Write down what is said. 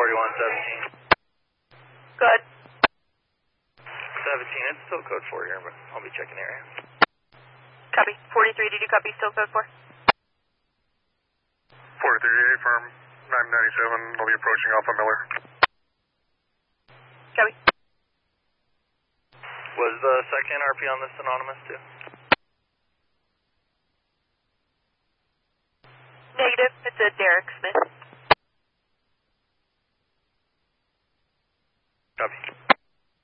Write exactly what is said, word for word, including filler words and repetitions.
forty-one seventeen. Good. seventeen, it's still code four here, but I'll be checking the area. Copy. forty-three, did you copy? Still code four? forty-three, firm nine ninety-seven, I'll be approaching Alpha Miller. Copy. Was the second R P on this anonymous too? Negative. It's a Derek Smith.